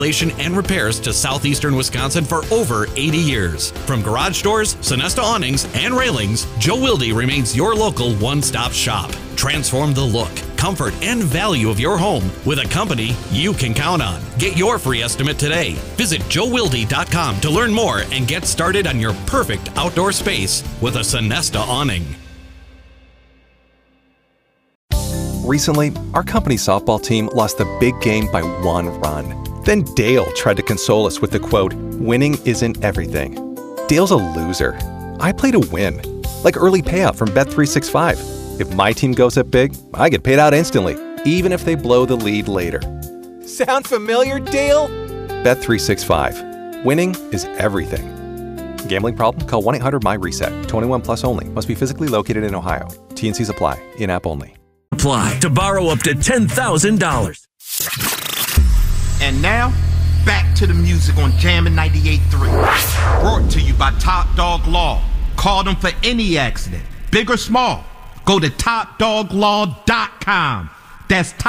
and repairs to southeastern Wisconsin for over 80 years. From garage doors, Sonesta awnings, and railings, Joe Wilde remains your local one-stop shop. Transform the look, comfort, and value of your home with a company you can count on. Get your free estimate today. Visit joewilde.com to learn more and get started on your perfect outdoor space with a Sonesta awning. Recently, our company softball team lost the big game by 1 run. Then Dale tried to console us with the quote, "Winning isn't everything." Dale's a loser. I play to win, like early payout from Bet365. If my team goes up big, I get paid out instantly, even if they blow the lead later. Sound familiar, Dale? Bet365. Winning is everything. Gambling problem? Call 1-800-MY-RESET. 21 plus only. Must be physically located in Ohio. T&Cs apply. In-app only. Apply to borrow up to $10,000. And now, back to the music on Jammin' 98.3. Brought to you by Top Dog Law. Call them for any accident, big or small. Go to TopDogLaw.com. That's